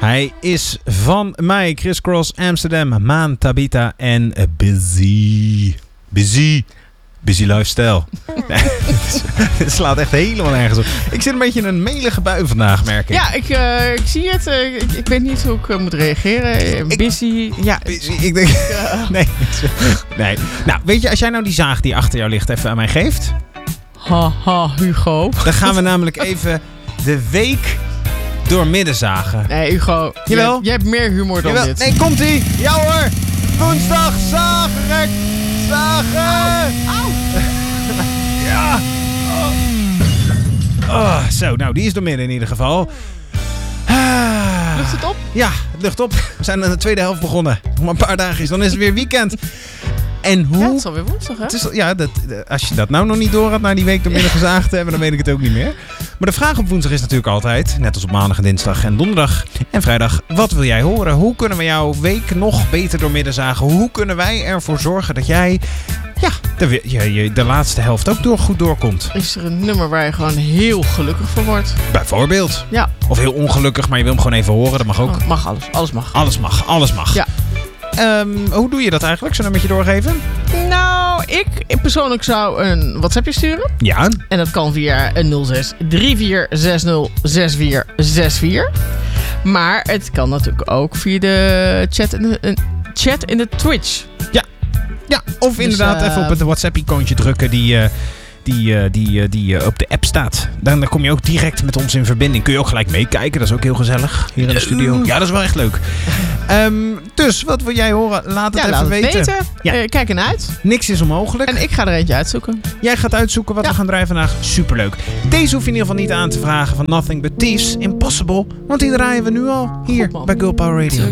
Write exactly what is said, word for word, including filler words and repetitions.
Hij is van mij, Chris Cross, Amsterdam, Maan, Tabita en Busy. Busy. Busy lifestyle. Het slaat echt helemaal nergens op. Ik zit een beetje in een melige bui vandaag, merk ik. Ja, ik, uh, ik zie het. Uh, ik, ik weet niet hoe ik uh, moet reageren. Ik, busy. Ja. Busy. Ik denk... Uh. Nee. nee. Nou, weet je, als jij nou die zaag die achter jou ligt even aan mij geeft. Haha, Hugo. Dan gaan we namelijk even de week door midden zagen. Nee, Hugo. Jawel? Jij hebt meer humor dan Jawel. dit. Nee, komt-ie. Ja hoor. Woensdag zagen. Zagen. Au. Au. Ja. Oh. Oh, zo, nou, die is door midden in ieder geval. Ah. Lucht het op? Ja, het lucht op. We zijn aan de tweede helft begonnen. Nog maar een paar dagen is, dan is het weer weekend. En hoe... Ja, het is alweer woensdag, hè? Het is, ja, dat, als je dat nou nog niet door had na die week door midden gezaagd te hebben, dan weet ik het ook niet meer. Maar de vraag op woensdag is natuurlijk altijd, net als op maandag en dinsdag en donderdag en vrijdag, wat wil jij horen? Hoe kunnen we jouw week nog beter door midden zagen? Hoe kunnen wij ervoor zorgen dat jij ja, de, je, de laatste helft ook door, goed doorkomt? Is er een nummer waar je gewoon heel gelukkig voor wordt? Bijvoorbeeld. Ja. Of heel ongelukkig, maar je wil hem gewoon even horen. Dat mag ook. Oh, mag alles. Alles mag. Alles mag. Alles mag. Ja. Um, hoe doe je dat eigenlijk? Zullen we een beetje doorgeven? Nou, ik persoonlijk zou een WhatsAppje sturen. Ja. En dat kan via nul zes drie vier zes nul zes vier zes vier. Maar het kan natuurlijk ook via de chat in de, chat in de Twitch. Ja. Ja, of dus, inderdaad uh, even op het WhatsApp-icoontje drukken die, uh, die, uh, die, uh, die uh, op de app staat. Dan, dan kom je ook direct met ons in verbinding. Kun je ook gelijk meekijken. Dat is ook heel gezellig hier in de studio. Ja, dat is wel echt leuk. Um, dus, wat wil jij horen? Laat het ja, even laat weten. Het weten. Ja. Uh, kijk ernaar uit. Niks is onmogelijk. En ik ga er eentje uitzoeken. Jij gaat uitzoeken wat ja. we gaan draaien vandaag. Superleuk. Deze hoef je in ieder geval niet aan te vragen van Nothing But Thieves. Impossible. Want die draaien we nu al hier God, bij Girl Power Radio.